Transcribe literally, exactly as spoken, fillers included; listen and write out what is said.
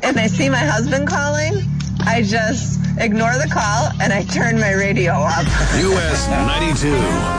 and I see my husband calling, I just ignore the call and I turn my radio up. U S ninety-two.